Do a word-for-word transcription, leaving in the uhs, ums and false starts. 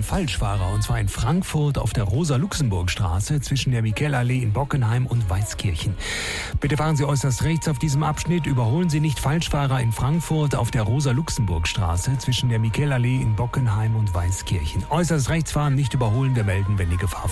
Falschfahrer, und zwar in Frankfurt auf der Rosa-Luxemburg-Straße zwischen der Michelallee in Bockenheim und Weißkirchen. Bitte fahren Sie äußerst rechts auf diesem Abschnitt, überholen Sie nicht Falschfahrer in Frankfurt auf der Rosa-Luxemburg-Straße zwischen der Michelallee in Bockenheim und Weißkirchen. Äußerst rechts fahren, nicht überholen, wir melden, wenn die Gefahr